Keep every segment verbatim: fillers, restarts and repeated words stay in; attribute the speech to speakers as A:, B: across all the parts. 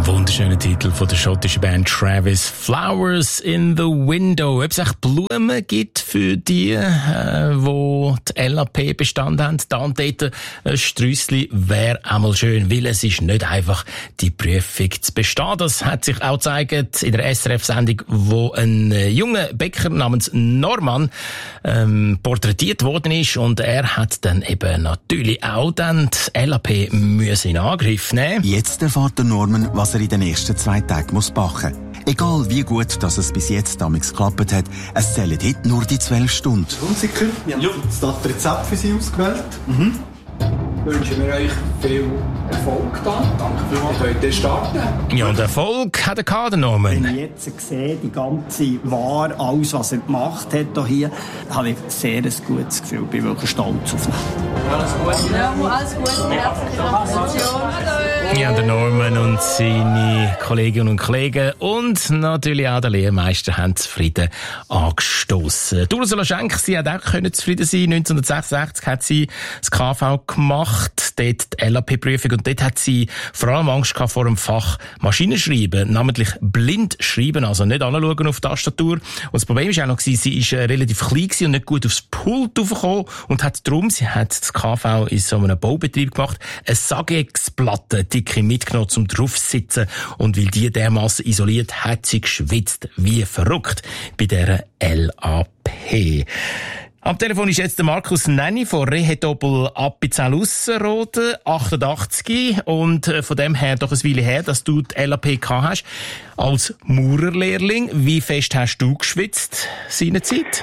A: Wunderschöner Titel von der schottischen Band Travis, Flowers in the Window. Ob es echt Blumen gibt für die, äh, die die L A P bestanden haben, da und dort ein Sträussli wäre einmal schön, weil es ist nicht einfach, die Prüfung zu bestehen. Das hat sich auch gezeigt in der S R F-Sendung, wo ein junger Bäcker namens Norman ähm, porträtiert worden ist, und er hat dann eben natürlich auch dann die L A P müssen in Angriff nehmen.
B: Jetzt erfährt der Norman, was er in den nächsten zwei Tagen muss backen muss. Egal wie gut dass es bis jetzt damals geklappt hat, es zählen heute nur die zwölf Stunden.
C: Hunziker, wir haben jetzt das Rezept für Sie ausgewählt. Mhm. Wünschen wir euch viel Erfolg da. Danke vielmals. Könnt ihr starten?
A: Ja, und Erfolg hat er gehabt, der Norman.
D: Wenn ich jetzt sehe, die ganze Ware, alles, was er gemacht hat hier, habe ich sehr ein gutes Gefühl. Ich bin wirklich stolz auf ihn.
C: Alles gut?
E: Ja, alles gut. Herzliche Gratulation.
A: Ja, der Norman und seine Kolleginnen und Kollegen und natürlich auch der Lehrmeister haben zufrieden angestoßen. Ursula Schenk, sie hat auch können zufrieden sein. neunzehnhundertsechsundsechzig hat sie das K V gemacht, dort die L A P-Prüfung, und dort hat sie vor allem Angst gehabt vor dem Fach Maschinenschreiben, namentlich blind schreiben, also nicht anschauen auf die Tastatur. Und das Problem war auch noch, sie ist relativ klein und nicht gut aufs Pult raufgekommen und hat darum, sie hat das K V in so einem Baubetrieb gemacht, eine Sagex-Platte dicke mitgenommen zum draufsitzen, und weil die dermassen isoliert, hat sie geschwitzt wie verrückt bei dieser L A P. Am Telefon ist jetzt der Markus Nenni von Rehedobel Appenzell-Ausserrhoden, achtundachtzig, und von dem her doch ein Weile her, dass du die L A P gehabt hast. Als Maurerlehrling, wie fest hast du geschwitzt seinerzeit?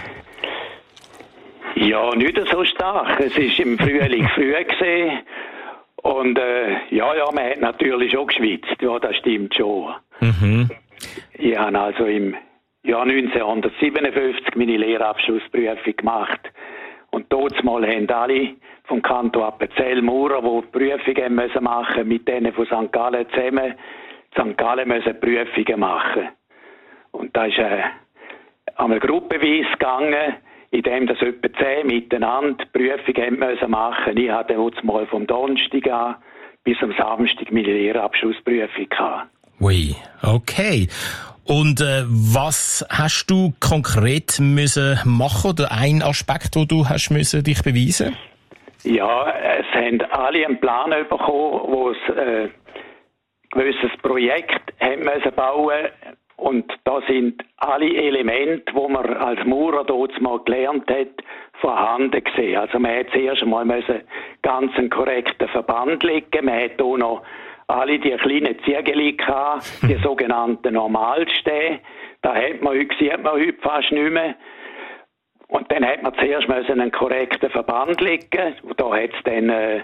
F: Ja, nicht so stark. Es war im Frühling früh gewesen. Und äh, ja, ja, man hat natürlich schon geschwitzt. Ja, das stimmt schon. Mhm. Ich habe also im Jahr neunzehnhundertsiebenundfünfzig meine Lehrabschlussprüfung gemacht. Und dort mal haben alle vom Kanton Appenzell Maurer, die die Prüfungen müssen machen, mit denen von Sankt Gallen zusammen. Sankt Gallen müssen Prüfungen machen. Und da ist äh, einmal gruppenweise gegangen, in dem das etwa zehn miteinander Prüfungen müssen machen. Ich hatte jetzt mal vom Donnerstag an bis am Samstag meine Lehrabschlussprüfung gehabt.
A: Ui, okay. Und äh, was hast du konkret müssen machen, oder ein Aspekt, wo du hast müssen dich beweisen?
F: Ja, es haben alle einen Plan bekommen, wo es äh, ein gewisses Projekt haben müssen bauen. Und da sind alle Elemente, die man als Maurer dort mal gelernt hat, vorhanden gesehen. Also man hat zuerst einmal müssen ganz einen korrekten Verband legen. Man hat hier noch alle die kleinen Ziegel gehabt, die sogenannten Normalstehen. Da hat man heute, sieht man heute fast nicht mehr. Und dann hat man zuerst müssen einen korrekten Verband legen. Und da hat es dann äh,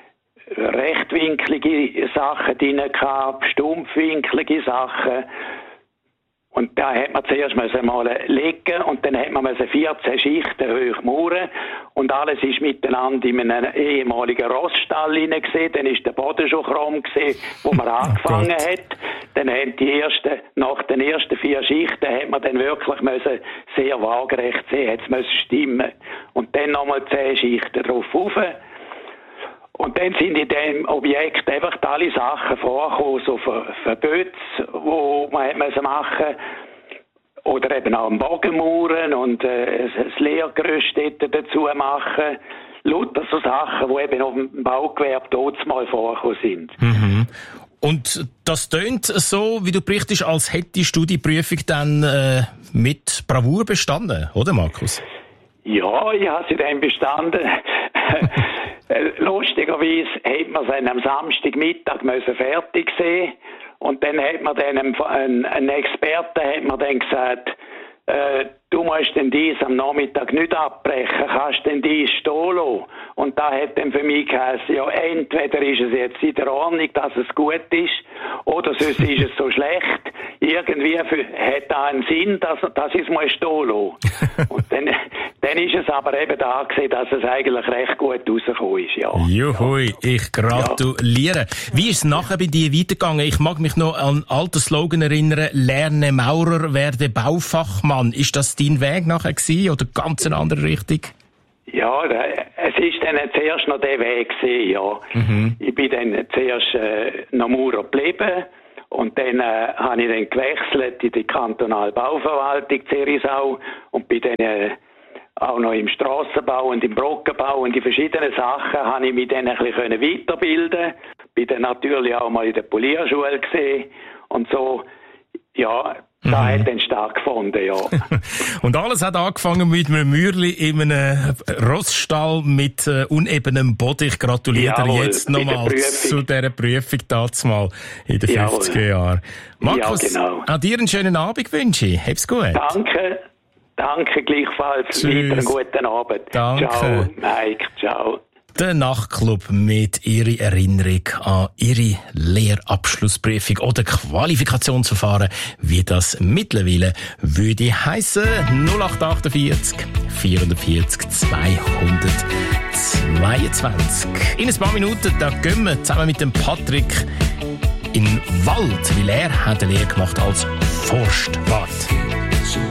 F: rechtwinklige Sachen drin gehabt, stumpfwinklige Sachen. Und da hat man zuerst mal legen, und dann hat man vierzehn Schichten hoch mauern, und alles ist miteinander in einem ehemaligen Roststall hineingesehen. Dann ist der Boden schon krumm gesehen, wo man angefangen oh hat. Dann haben die ersten, nach den ersten vier Schichten hat man dann wirklich müssen sehr waagerecht sehen, hat es müssen stimmen. Und dann nochmal zehn Schichten drauf rauf. Und dann sind in dem Objekt einfach alle Sachen vorgekommen, so Verböte, die man machen musste. Oder eben auch am Bogenmauern und äh, ein Lehrgerüst dazu machen. Lauter so Sachen, die eben auf dem Baugewerbe dort mal vorgekommen sind.
A: Mhm. Und das tönt so, wie du berichtest, als hättest du die Prüfung dann äh, mit Bravour bestanden, oder Markus?
F: Ja, ich habe sie dann bestanden. Lustigerweise hat man sie am Samstagmittag fertig sehen, und dann hat man dann einen, einen Experten hat man dann gesagt, äh, du musst denn dies am Nachmittag nicht abbrechen, kannst denn dies stehen lassen. Und da hat dann für mich geheißen, ja, entweder ist es jetzt in der Ordnung, dass es gut ist, oder sonst ist es so schlecht. Irgendwie für, hat da einen Sinn, dass, dass ich es mal stehen lassen. Und dann, dann ist es aber eben da gesehen, dass es eigentlich recht gut rausgekommen ist, ja.
A: Juhui, ich gratuliere. Ja. Wie ist es nachher bei dir weitergegangen? Ich mag mich noch an alten Slogan erinnern, lerne Maurer, werde Baufachmann. Ist das dein Weg nachher gewesen, oder ganz eine andere Richtung?
F: Ja, es ist dann zuerst noch der Weg gewesen, ja. Mhm. Ich bin dann zuerst äh, noch Maurer geblieben, Und dann äh, habe ich dann gewechselt in die kantonale Bauverwaltung Zerisau und bin dann äh, auch noch im Strassenbau und im Brockenbau und in verschiedenen Sachen habe ich mich dann ein bisschen weiterbilden. Bin dann natürlich auch mal in der Polierschule gesehen und so, ja, das mhm. hat dann stattgefunden, ja.
A: Und alles hat angefangen mit einem Mürli in einem Rossstall mit äh, unebenem Boden. Ich gratuliere Jawohl, dir jetzt nochmal zu dieser Prüfung dazumal in den Jawohl. fünfziger Jahren. Markus, ja, genau. Auch dir einen schönen Abend wünsche ich. Hab's gut.
F: Danke. Danke gleichfalls. Tschüss. Weiter einen guten Abend.
A: Danke.
F: Ciao, Mike. Ciao.
A: Der Nachtclub mit ihrer Erinnerung an ihre Lehrabschlussprüfung oder Qualifikationsverfahren, wie das mittlerweile würde heissen. null acht achtundvierzig vierundvierzig zweihundertzweiundzwanzig. In ein paar Minuten, da gehen wir zusammen mit dem Patrick in den Wald, weil er hat eine Lehre gemacht als Forstwart.